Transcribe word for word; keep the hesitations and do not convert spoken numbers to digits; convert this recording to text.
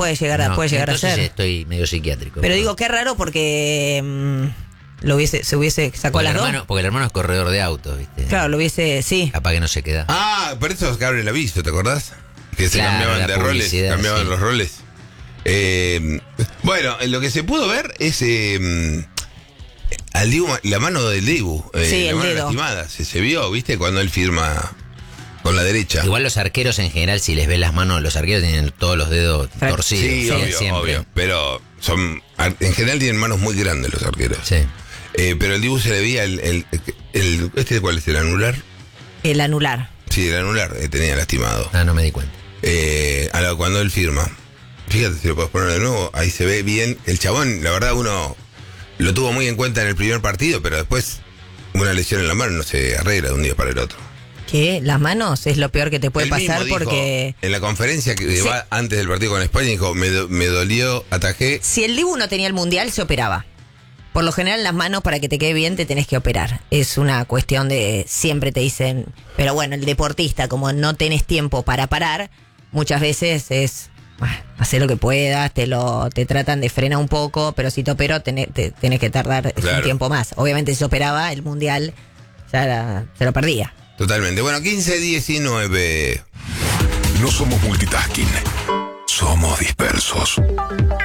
puede llegar a, No, puede llegar a entonces ser. estoy medio psiquiátrico. Pero digo, qué raro porque mm, lo hubiese, se hubiese sacó porque las el dos. hermano, porque el hermano es corredor de autos, ¿viste? Claro, lo hubiese, sí. Capaz que no se queda. Ah, por eso Gabriel el aviso, ¿te acordás? Que se Claro, cambiaban la de roles, publicidad, cambiaban sí. los roles. Eh, bueno, lo que se pudo ver es eh, al Dibu, la mano del Dibu, eh, Sí, la el mano dedo. lastimada, se, se vio, ¿viste? Cuando él firma con la derecha. Igual los arqueros en general, si les ves las manos, los arqueros tienen todos los dedos Fra- torcidos. Sí, sí, obvio, siempre. obvio. Pero son, en general tienen manos muy grandes los arqueros. Sí. Eh, pero el Dibu se le veía el, el, el- ¿este cuál es? ¿El anular? El anular. Sí, el anular eh, tenía lastimado. Ah, no me di cuenta. Eh, a la- cuando él firma. Fíjate si lo puedes poner de nuevo, ahí se ve bien. El chabón, la verdad, uno lo tuvo muy en cuenta en el primer partido, pero después una lesión en la mano no se arregla de un día para el otro. Que las manos es lo peor que te puede Él pasar mismo dijo, porque en la conferencia que Sí. va antes del partido con España, dijo, me, do- me dolió, atajé. si el Dibu no tenía el mundial, se operaba. Por lo general, las manos, para que te quede bien, te tenés que operar. Es una cuestión de. Siempre te dicen. Pero bueno, el deportista, como no tenés tiempo para parar, muchas veces es. Bueno, hacer lo que puedas, te lo te tratan de frenar un poco, pero si te operó, tenés, te, tenés que tardar Claro. un tiempo más. Obviamente, si se operaba, el mundial ya la- se lo perdía. Totalmente. Bueno, quince diecinueve. No somos multitasking, somos dispersos.